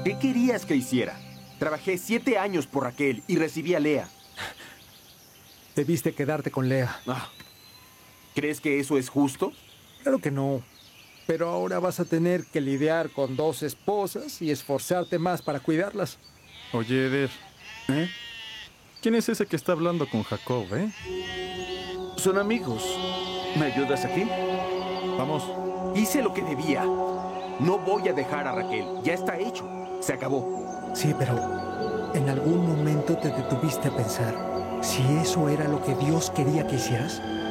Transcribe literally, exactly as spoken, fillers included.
¿Qué querías que hiciera? Trabajé siete años por Raquel y recibí a Lea. Debiste quedarte con Lea. Ah, ¿crees que eso es justo? Claro que no. Pero ahora vas a tener que lidiar con dos esposas y esforzarte más para cuidarlas. Oye, Eder, ¿Eh? ¿quién es ese que está hablando con Jacob, eh? Son amigos. ¿Me ayudas aquí? Vamos. Hice lo que debía. No voy a dejar a Raquel. Ya está hecho. Se acabó. Sí, pero en algún momento te detuviste a pensar si eso era lo que Dios quería que hicieras.